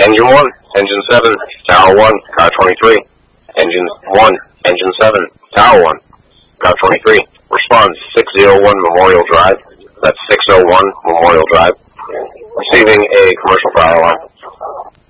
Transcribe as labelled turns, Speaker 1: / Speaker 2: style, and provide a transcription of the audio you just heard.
Speaker 1: Engine 1, Engine 7, Tower 1, Car 23. Engine 1, Engine 7, Tower 1, Car 23. Response 601 Memorial Drive. That's 601 Memorial Drive. Receiving a commercial fire alarm.